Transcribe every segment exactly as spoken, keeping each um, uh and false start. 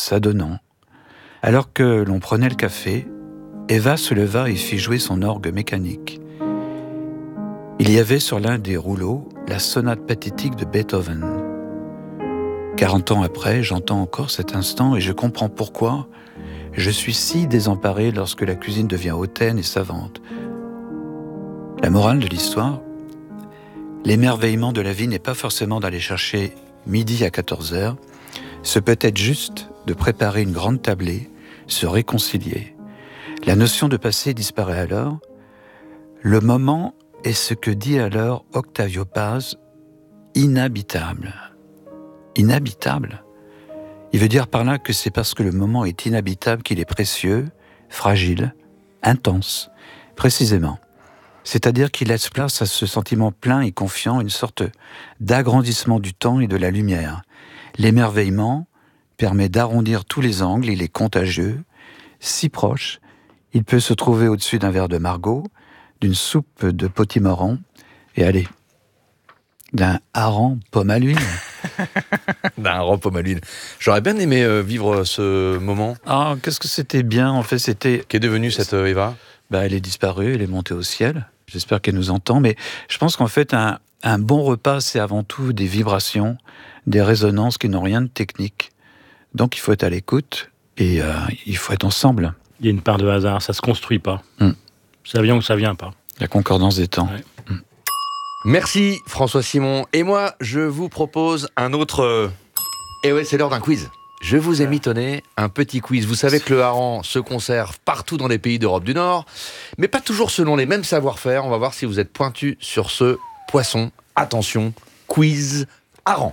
s'adonnant. Alors que l'on prenait le café, Eva se leva et fit jouer son orgue mécanique. Il y avait sur l'un des rouleaux la sonate pathétique de Beethoven. Quarante ans après, j'entends encore cet instant et je comprends pourquoi je suis si désemparé lorsque la cuisine devient hautaine et savante. La morale de l'histoire, l'émerveillement de la vie n'est pas forcément d'aller chercher midi à quatorze heures, ce peut être juste de préparer une grande tablée, se réconcilier. La notion de passé disparaît alors. Le moment est ce que dit alors Octavio Paz, inhabitable. Inhabitable. Il veut dire par là que c'est parce que le moment est inhabitable qu'il est précieux, fragile, intense, précisément. C'est-à-dire qu'il laisse place à ce sentiment plein et confiant, une sorte d'agrandissement du temps et de la lumière. L'émerveillement permet d'arrondir tous les angles, il est contagieux, si proche, il peut se trouver au-dessus d'un verre de Margaux, d'une soupe de potimarron, et allez, d'un hareng pomme à l'huile. d'un hareng pomme à l'huile. J'aurais bien aimé euh, vivre ce moment. Ah, qu'est-ce que c'était bien, en fait, c'était... Qu'est devenue cette euh, Eva ? Bah, elle est disparue, elle est montée au ciel. J'espère qu'elle nous entend, mais je pense qu'en fait, un, un bon repas, c'est avant tout des vibrations, des résonances qui n'ont rien de technique. Donc, il faut être à l'écoute et euh, il faut être ensemble. Il y a une part de hasard, ça se construit pas. Mm. Ça vient ou ça vient pas. La concordance des temps. Ouais. Mm. Merci François Simon. Et moi, je vous propose un autre... Euh... Et ouais, c'est l'heure d'un quiz. Je vous ai mitonné un petit quiz. Vous savez que le hareng se conserve partout dans les pays d'Europe du Nord, mais pas toujours selon les mêmes savoir-faire. On va voir si vous êtes pointu sur ce poisson. Attention, quiz hareng.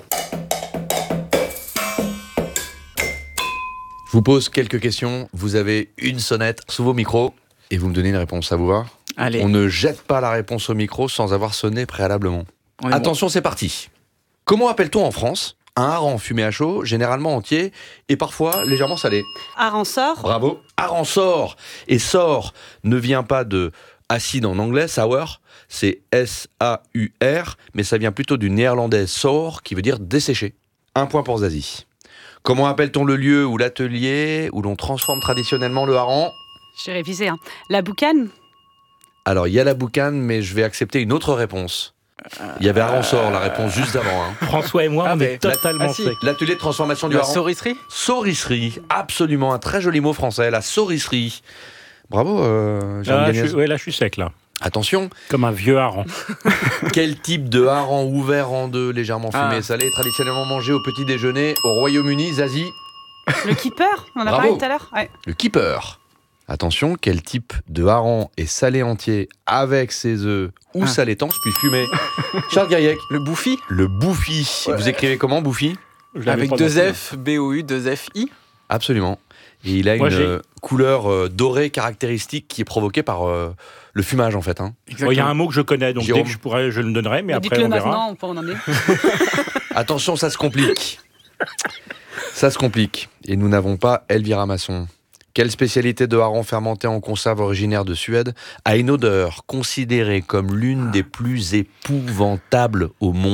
Je vous pose quelques questions. Vous avez une sonnette sous vos micros et vous me donnez une réponse. Ça vous va ? Allez. On ne jette pas la réponse au micro sans avoir sonné préalablement. Attention, bon. C'est parti. Comment appelle-t-on en France un hareng fumé à chaud, généralement entier et parfois légèrement salé ? Hareng-sor. Bravo. Hareng-sor. Et sor ne vient pas de acide en anglais, sour, c'est S A U R, mais ça vient plutôt du néerlandais sour, qui veut dire desséché. Un point pour Zazie. Comment appelle-t-on le lieu ou l'atelier où l'on transforme traditionnellement le hareng ? J'ai révisé, hein. La boucane ? Alors, il y a la boucane, mais je vais accepter une autre réponse. Il y avait hareng-sor, la réponse juste avant. Hein. François et moi, ah on est totalement ah, si. secs. L'atelier de transformation du la hareng. Saurisserie ? Saurisserie, absolument, un très joli mot français, la saurisserie. Bravo, euh, Jean Gagnès. Ouais, là, je suis sec, là. Attention. Comme un vieux hareng. Quel type de hareng ouvert en deux, légèrement fumé ah. et salé, traditionnellement mangé au petit déjeuner au Royaume-Uni, Zazie ? Le keeper, on en a Bravo. parlé tout à l'heure. Ouais. Le keeper. Attention, quel type de hareng est salé entier avec ses œufs ou ah. salé tanche puis fumé ? Charles Gaillac. Le bouffi. Le bouffi. Ouais. Vous écrivez comment, bouffi ? Avec deux F, B O U, deux F I. Absolument. Et il a Moi, une euh, couleur euh, dorée caractéristique qui est provoquée par euh, le fumage, en fait. Hein. Il bon, y a un mot que je connais, donc Jérôme. Dès que je pourrais, je le donnerai, mais, mais après on verra. Maintenant, on peut en emmener. Attention, ça se complique. Ça se complique. Et nous n'avons pas Elvira Masson. Quelle spécialité de hareng fermenté en conserve originaire de Suède a une odeur considérée comme l'une des plus épouvantables au monde ?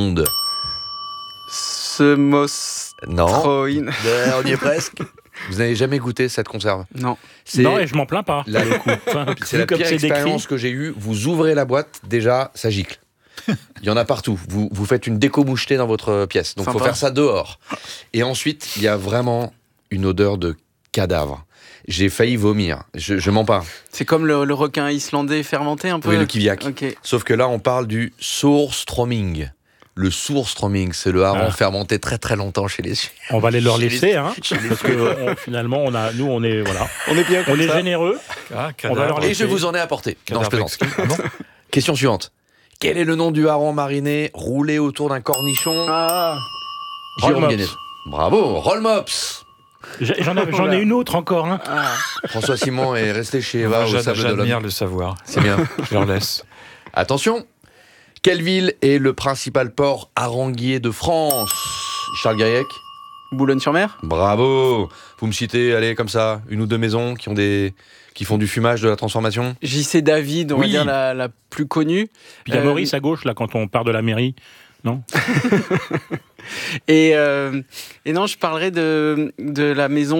Semostroïne. Non, on y est presque. Vous n'avez jamais goûté cette conserve ? Non. C'est non, et je m'en plains pas. La, enfin, c'est la pire expérience que j'ai eue. Vous ouvrez la boîte, déjà, ça gicle. Il y en a partout. Vous, vous faites une déco mouchetée dans votre pièce. Donc, il faut faire ça dehors. Et ensuite, il y a vraiment une odeur de cadavre. J'ai failli vomir. Je, je mens pas. C'est comme le, le requin islandais fermenté un peu ? Oui, le kiviak. Okay. Sauf que là, on parle du surströmming. Le surströmming, c'est le hareng ah. fermenté très très longtemps chez les Suisses. On va les leur laisser, hein, parce que on, finalement, on a, nous, on est voilà, on est bien, on est généreux. Ah, on va leur laisser. Et je vous en ai apporté. Non, je plaisante. Ah bon. Question suivante. Quel est le nom du hareng mariné roulé autour d'un cornichon ? Ah. Jérôme Gagnès. Bravo, roll mops. J'en, ai, j'en ai une autre encore. Hein. Ah. François Simon est resté chez Eva au Sable d'Olonne. J'admire le savoir. C'est bien. Je leur laisse. Attention. Quelle ville est le principal port harenguier de France ? Charles Gaillac ? Boulogne-sur-Mer ? Bravo. Vous me citez, allez, comme ça, une ou deux maisons qui ont des... qui font du fumage, de la transformation ? J C David, on oui. va dire la, la plus connue. Puis il y a euh... Maurice à gauche, là, quand on part de la mairie, non ? et, euh... et non, je parlerai de, de la maison